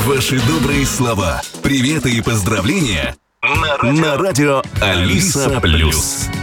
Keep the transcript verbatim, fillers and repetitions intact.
Ваши добрые слова, приветы и поздравления на радио, на радио Алиса Плюс.